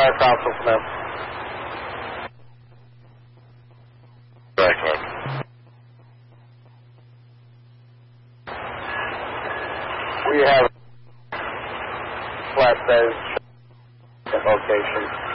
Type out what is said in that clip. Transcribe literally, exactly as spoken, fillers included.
fire console for them. Excellent. We have flat beds at location.